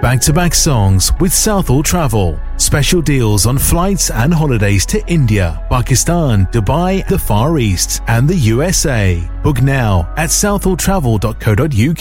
Back-to-back songs with Southall Travel. Special deals on flights and holidays to India, Pakistan, Dubai, the Far East and the USA. Book now at southalltravel.co.uk.